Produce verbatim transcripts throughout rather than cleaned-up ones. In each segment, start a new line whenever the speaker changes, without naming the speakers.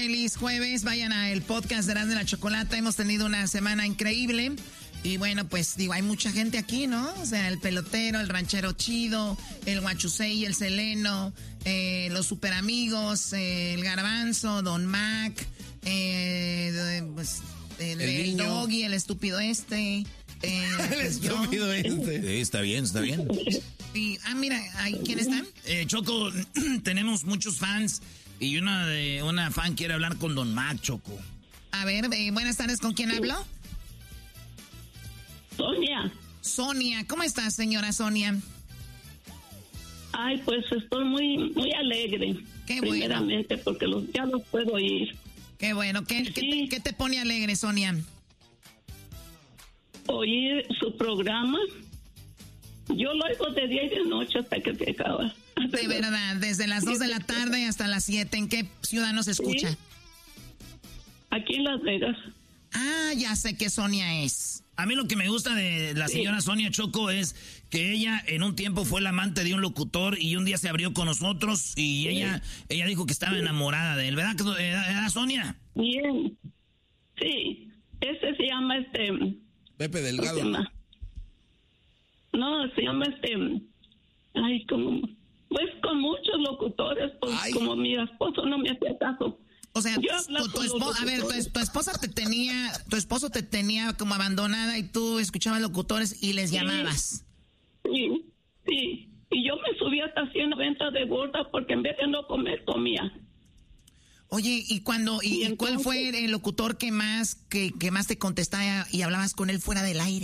Feliz jueves, vayan al podcast de Erasmo de la Chocolata, hemos tenido una semana increíble y bueno, pues digo, hay mucha gente aquí, ¿no? O sea, el pelotero, el ranchero chido, el Guachusei, el Seleno, eh, los super amigos, eh, el Garbanzo, Don Mac, eh, pues, el,
el,
el Doggy, el estúpido este. Eh,
el
pues
estúpido
yo.
este.
Sí, está bien, está bien.
Y, ah, mira, ¿quién están?
Eh, Choco, tenemos muchos fans. Y una de una fan quiere hablar con Don Mac, Choco.
A ver, eh, buenas tardes, ¿con quién hablo?
Sonia.
Sonia, ¿cómo estás, señora Sonia?
Ay, pues estoy muy muy alegre.
Qué bueno.
Primeramente, porque los, ya los puedo oír.
Qué bueno. ¿Qué,
Sí.
qué, te, ¿Qué te pone alegre, Sonia?
Oír su programa. Yo lo oigo de día y de noche hasta que se acaba.
De verdad, desde las dos de la tarde hasta las siete. ¿En qué ciudad nos escucha?
Sí. Aquí en Las Vegas.
Ah, ya sé qué Sonia es.
A mí lo que me gusta de la señora
Sí.
Sonia, Choco, es que ella en un tiempo fue la amante de un locutor y un día se abrió con nosotros y
Sí.
ella ella dijo que estaba enamorada de él. ¿Verdad que era Sonia?
Bien. Sí. Ese se llama este...
Pepe
¿cómo
Delgado.
se llama? No, se llama este... Ay, como... Pues con muchos locutores, pues
Ay.
como mi esposo no me hacía caso.
O sea,
Yo
tu,
hablaba
tu
con los
esposa, a ver, tu,
locutores.
tu esposa te tenía, tu esposo te tenía como abandonada y tú escuchabas locutores y les
Sí.
llamabas.
Sí, sí. Y yo me subí hasta cien noventa de gorda porque en vez de no comer, comía.
Oye, ¿y cuando y,
Y
y cuál
entonces-
fue el locutor que más que, que más te contestaba y hablabas con él fuera del aire?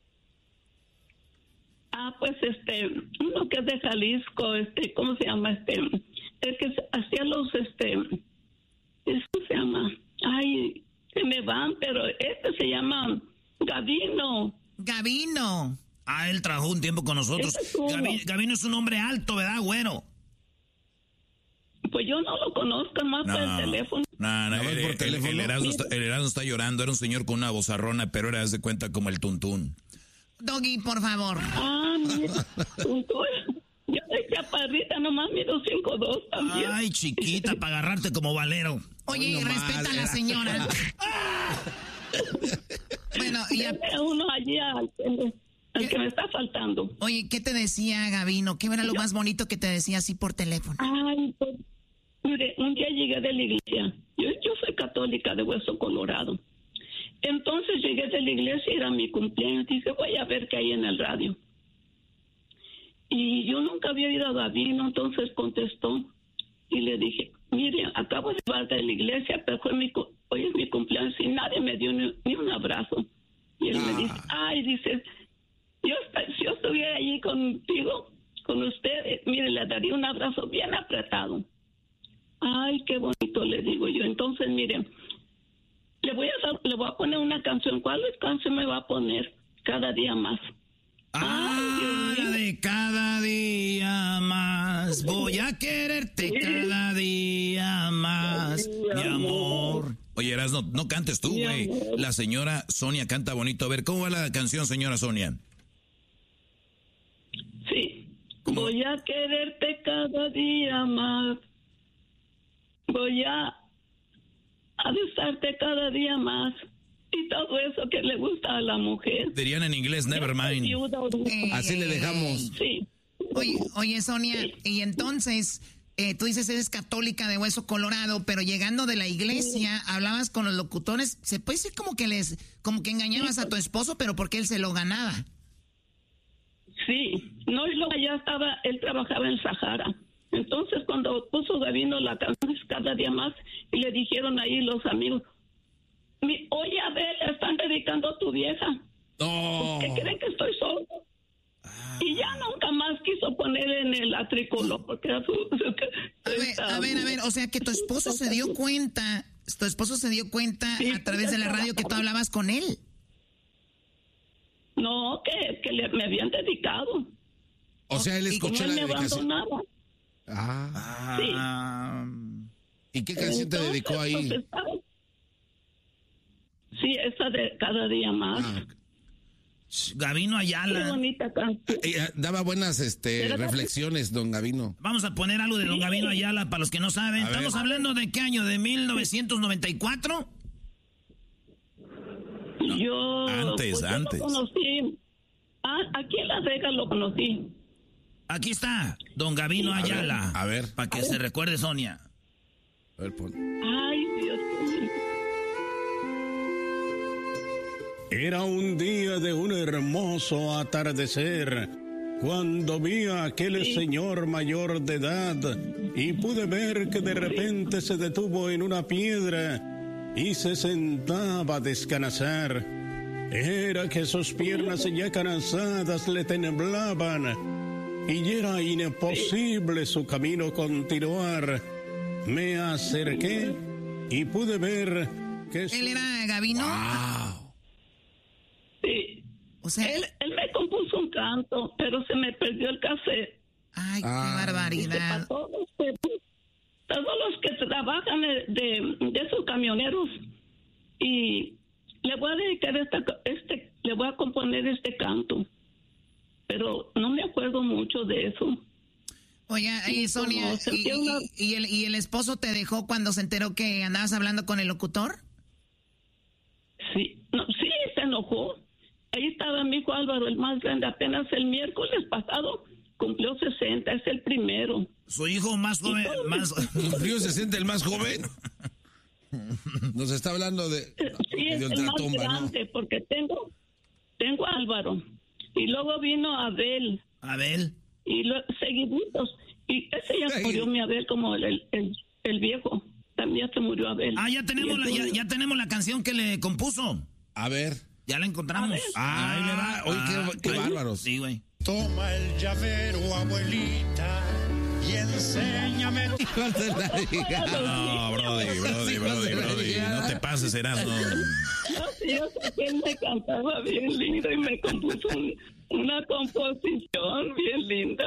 Ah, pues este, uno que es de Jalisco, este, ¿cómo se llama? Este, el que se- hacía los, este, ¿cómo se llama? Ay, se me van, pero este se llama Gavino.
Gavino.
Ah, él trabajó un tiempo con nosotros.
Ese es uno.
Gavi- Gavino es un hombre alto, ¿verdad, güero?
Pues yo no lo conozco más por el teléfono.
No, no,
Nada más
el,
por
el-
teléfono.
el Erasmo está, el Erasmo está llorando. Era un señor con una vozarrona, pero era, haz de cuenta, como el tuntún.
Doggy, por favor.
Ah, mira, yo soy chaparrita, nomás mido cinco dos también.
Ay, chiquita, para agarrarte como valero.
Oye,
Ay, no
respeta
madre.
a la señora. Bueno, y a-
Deme uno allí al, al que me está faltando.
oye, ¿qué te decía Gavino? ¿Qué era lo más bonito que te decía así por teléfono?
Ay, pues, mire, un día llegué de la iglesia. Yo, yo soy católica de Hueso Colorado. Entonces llegué de la iglesia y era mi cumpleaños. Dije, voy a ver qué hay en el radio. Y yo nunca había ido a Gavino, entonces contestó. Y le dije, mire, acabo de llegar de la iglesia, pero fue mi, cu- hoy es mi cumpleaños y nadie me dio ni, ni un abrazo. Y él
Ah.
me dice, ay, dice, yo, esta- si yo estuviera allí contigo, con usted, eh, mire, le daría un abrazo bien apretado. Ay, qué bonito, le digo yo. Entonces, mire, le voy a dar, le voy a poner una canción. ¿Cuál canción me va a poner? Cada día más.
Ah,
Ay, Dios
la
mío.
de cada día más. Voy a quererte
Sí.
cada día más,
Mi
mi amor.
amor.
Oye, Erasmo, no cantes tú,
Mi
güey.
amor.
La señora Sonia canta bonito. A ver, ¿cómo va la canción, señora Sonia?
Sí.
¿Cómo?
Voy a quererte cada día más. Voy a, a besarte cada día más. Y todo eso que le gusta a la mujer.
Dirían en inglés, never
Ya soy
mind.
viuda ahorita.
Eh,
Así le dejamos.
Sí.
Oye, oye, Sonia, y entonces, eh, tú dices eres católica de Hueso Colorado, pero llegando de la iglesia, hablabas con los locutores, se puede decir como que les, como que engañabas a tu esposo, pero porque él se lo ganaba.
Sí, no, y luego allá estaba, él trabajaba en Sahara. Entonces, cuando puso Gavino la canción cada día más, y le dijeron ahí los amigos, Mi, oye, a ver, le están dedicando a tu vieja.
No.
¿Qué creen que estoy solo? Y ya nunca más quiso poner en el atricolor, porque era su... su-
A ver, a ver, a ver, o sea que tu esposo se dio cuenta, tu esposo se dio cuenta
Sí,
a través de la radio que tú hablabas con él.
No, que, que le, me habían dedicado.
O sea, él
Y
Como
escuchó
él
la
me
dedicación.
abandonaba.
Ah.
Ah,
¿Y qué canción te
Entonces,
dedicó ahí?
pues, estaba- sí, esa de cada día más.
Ah,
Gavino Ayala.
Qué bonita canción.
Eh, daba buenas este,
¿Verdad?
reflexiones, don Gavino.
Vamos a poner algo de don Gavino Ayala para los que no saben.
A ver.
Estamos hablando de qué año, de mil novecientos noventa y cuatro.
Yo,
Antes,
pues, yo
antes.
lo conocí. Ah, aquí en Las Vegas lo conocí.
Aquí está, don Gavino Ayala.
a ver.
Para que se recuerde Sonia.
A ver, pon.
Ay, Dios mío.
Era un día de un hermoso atardecer, cuando vi a aquel señor mayor de edad y pude ver que de repente se detuvo en una piedra y se sentaba a descansar. Era que sus piernas ya cansadas le temblaban y era imposible su camino continuar. Me acerqué y pude ver que...
¿Él era Gavino?
Wow.
Sí.
O sea,
Él, él me compuso un canto, pero se me perdió el cassette.
ay, qué
Ah.
Para
barbaridad.
todos, los- todos los que trabajan de, de, de esos camioneros. Y le voy a dedicar esta, este, le voy a componer este canto. Pero no me acuerdo mucho de eso.
Oiga, y
Sí,
Sonia,
como
y,
sentía una-
y- y el, ¿y el esposo te dejó cuando se enteró que andabas hablando con el locutor?
Sí, no, sí, se enojó. Ahí estaba mi hijo Álvaro, el más grande, apenas el miércoles pasado cumplió sesenta, es el primero.
Su hijo más joven, más...
¿Cumplió sesenta el más joven? Nos está hablando de...
Sí, es
de
el más
ultratumba, ¿no?
grande, porque tengo, tengo a Álvaro. Y luego vino Abel,
Abel.
y lo, seguiditos. Y ese ya
Ay.
murió mi Abel como el, el, el, el viejo. También se murió Abel.
Ah, ya tenemos,
Y
la, ya,
entonces-
ya tenemos la canción que le compuso.
A ver.
Ya la encontramos.
Ah,
Ahí le va.
oye, qué- qué
ahí-
bárbaros.
Sí, güey.
Toma el llavero, abuelita, y enséñame.
Hijos de la hija.
No, Brody, Brody, Brody, Brody. No te pases, Erasmo.
No, sí, yo sé que él me cantaba bien lindo y me compuso un- una composición bien linda.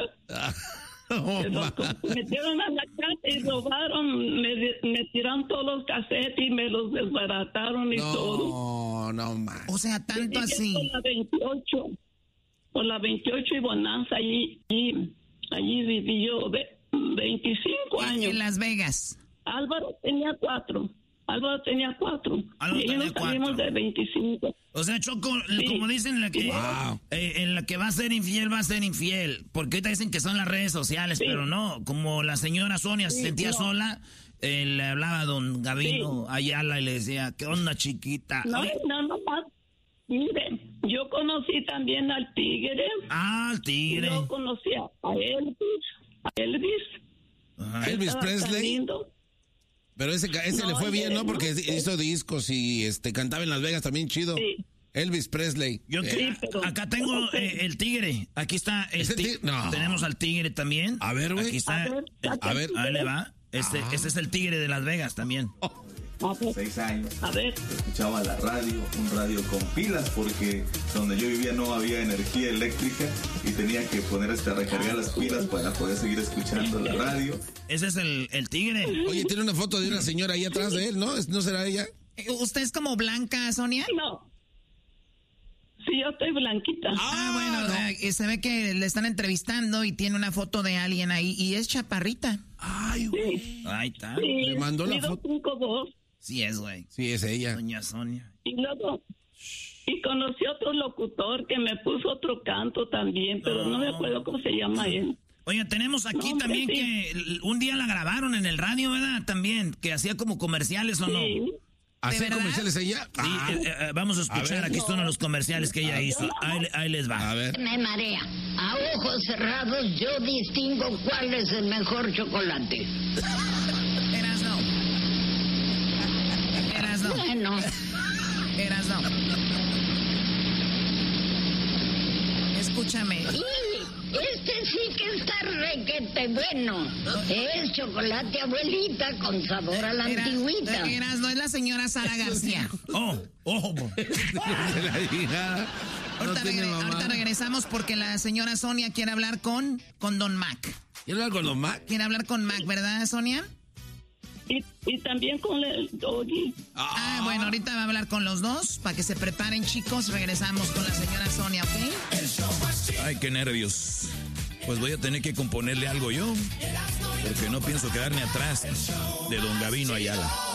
Oh,
Pero
ma.
me metieron a la casa y robaron, me, me tiraron todos los cassettes y me los desbarataron y todo.
No, no más.
O sea, tanto
Viví
así.
Por la veintiocho, por la veintiocho y Bonanza, allí, allí, allí viví yo ve- veinticinco años.
En Las Vegas.
Álvaro tenía cuatro. Álvaro tenía cuatro.
Álvaro
y ellos
tenía
nos salimos
cuatro.
de veinticinco.
O sea, Choco,
Sí.
como dicen, la que,
Wow.
eh, en la que va a ser infiel, va a ser infiel. Porque ahorita dicen que son las redes sociales,
Sí.
pero no. Como la señora Sonia se
Sí,
sentía
no.
sola, eh, le hablaba a don Gavino Ayala y le decía, ¿qué onda, chiquita?
No,
Oye,
no, no más. Mire, yo conocí también al Tigre.
ah, el tigre.
Yo conocí a Elvis. A Elvis.
Ajá.
Elvis
Estaba tan
Presley.
lindo.
Pero ese, ese
No,
le fue bien, ¿no?
no,
Porque
no.
hizo discos y este cantaba en Las Vegas también chido.
Sí.
Elvis Presley.
Yo
Eh,
que-
Sí, pero-
acá tengo eh, el tigre. Aquí está el
¿Ese
tigre.
tigre? No.
Tenemos al tigre también.
A ver, güey.
Aquí está.
A ver,
el-
a ver.
Ahí le va. Este,
Ah.
este es el tigre de Las Vegas también.
A ver,
Seis años.
a ver.
Escuchaba la radio, un radio con pilas porque donde yo vivía no había energía eléctrica y tenía que poner este, a recargar las pilas para poder seguir escuchando la radio.
Ese es el, el tigre.
Oye, tiene una foto de una señora ahí atrás de él, ¿no? ¿No será ella?
Eh, ¿Usted es como Blanca, Sonia?
No. Sí, yo estoy blanquita.
Ah, bueno, eh, se ve que le están entrevistando y tiene una foto de alguien ahí y es chaparrita.
Ay, güey.
Sí,
Ahí está.
sí,
Le mandó la
mido
foto.
cinco dos.
Sí es, güey.
Sí, es ella.
Doña Sonia.
Y luego, y conocí otro locutor que me puso otro canto también, pero no, me acuerdo cómo se llama él.
Oye, tenemos aquí
No, hombre,
también
sí.
que l- un día la grabaron en el radio, ¿verdad? También, que hacía como comerciales o no. Sí,
Sí.
¿Hacía
verdad?
comerciales ella? Ah,
eh, eh, vamos a escuchar,
ver.
aquí están los comerciales que ella hizo. Ahí, le- ahí les va.
a ver.
Me marea. A ojos cerrados yo distingo cuál es el mejor chocolate.
Eras no. Eras no.
Bueno,
Eras no. Escúchame.
y este sí que está requete bueno. Es chocolate abuelita con sabor a la
Eras,
antigüita.
Eras no es la señora Sara García.
Oh, oh,
De la hija. No
Ahorita,
tiene
regre-
mamá.
ahorita regresamos porque la señora Sonia quiere hablar con, con Don Mac.
¿Quiere hablar con los Mac?
Quiere hablar con Mac, ¿verdad, Sonia?
y, y también con el Doggy.
Ah, bueno, ahorita va a hablar con los dos para que se preparen, chicos. Regresamos con la señora Sonia, ¿ok?
Ay, qué nervios. Pues voy a tener que componerle algo yo, porque no pienso quedarme atrás de don Gavino Ayala.